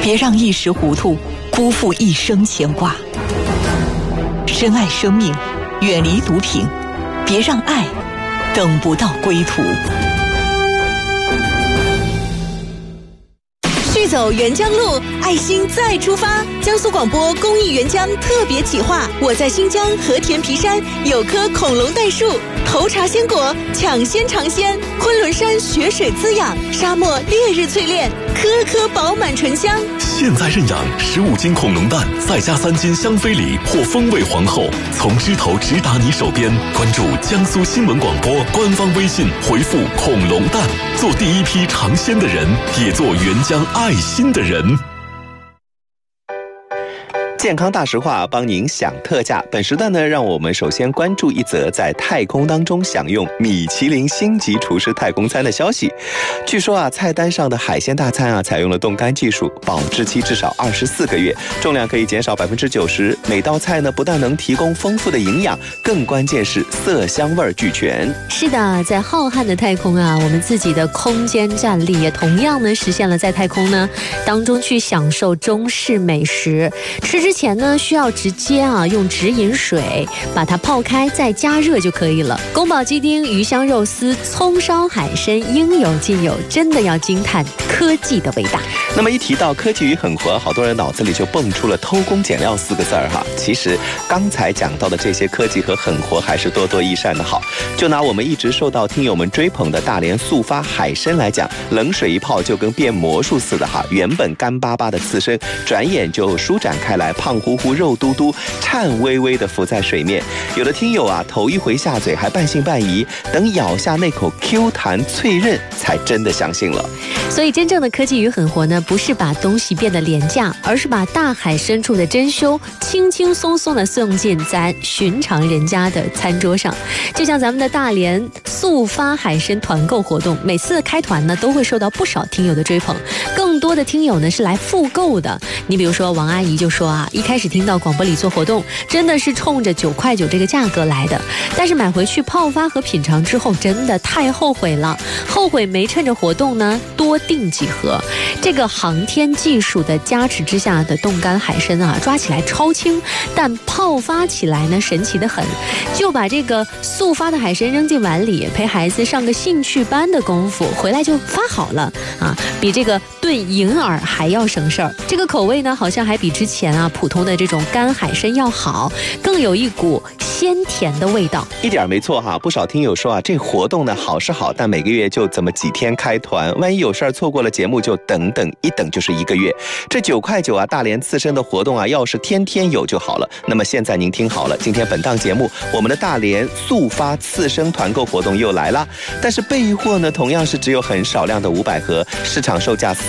别让一时糊涂辜负一生牵挂。深爱生命，远离毒品，别让爱等不到归途。续走沅江路，爱心再出发。江苏广播公益沅江特别企划，我在新疆和田皮山有棵恐龙代树，头茶鲜果抢先尝鲜，昆仑山雪水滋养，沙漠烈日淬炼，颗颗饱满醇香。 现在认养15斤恐龙蛋，再加3斤香妃梨或风味皇后，从枝头直达你手边。关注江苏新闻广播官方微信，回复恐龙蛋，做第一批尝鲜的人，也做沅江爱心的人。 健康大实话，帮您享特价。本时段呢，让我们首先关注一则在太空当中享用米其林星级厨师太空餐的消息。据说啊，菜单上的海鲜大餐啊，采用了冻干技术，保质期至少24个月，重量可以减少90%。每道菜呢，不但能提供丰富的营养，更关键是色香味俱全。 是的，在浩瀚的太空啊，我们自己的空间站立也同样呢，实现了在太空呢当中去享受中式美食。吃之前呢，需要直接用直饮水把它泡开，再加热就可以了。宫保鸡丁、鱼香肉丝、葱烧海参，应有尽有，真的要惊叹科技的伟大。 那么一提到科技与狠活，好多人脑子里就蹦出了偷工减料4个字哈。其实刚才讲到的这些科技和狠活还是多多益善的好。就拿我们一直受到听友们追捧的大连速发海参来讲，冷水一泡就跟变魔术似的哈，原本干巴巴的刺身，转眼就舒展开来，胖乎乎肉嘟嘟，颤巍巍地浮在水面。有的听友啊，头一回下嘴还半信半疑，等咬下那口 Q 弹脆韧，才真的相信了。 所以真正的科技与狠活呢，不是把东西变得廉价，而是把大海深处的珍馐轻轻松松地送进咱寻常人家的餐桌上。就像咱们的大连速发海参团购活动，每次开团呢，都会受到不少听友的追捧，更多的听友呢是来复购的。你比如说王阿姨就说啊，一开始听到广播里做活动，真的是冲着9块9这个价格来的，但是买回去泡发和品尝之后，真的太后悔了，后悔没趁着活动呢多订几盒。这个航天技术的加持之下的冻干海参啊，抓起来超轻，但泡发起来呢神奇的很。就把这个速发的海参扔进碗里，陪孩子上个兴趣班的功夫，回来就发好了啊，比这个炖银耳还要省事儿。这个口味呢，好像还比之前普通的这种干海参要好，更有一股鲜甜的味道。 一点没错哈，不少听友说啊，这活动呢好是好，但每个月就这么几天开团，万一有事儿错过了节目，就等一等就是1个月。这9块9啊，大连刺身的活动啊，要是天天有就好了。那么现在您听好了，今天本档节目，我们的大连速发刺身团购活动又来了，但是备货呢，同样是只有很少量的500盒，市场售价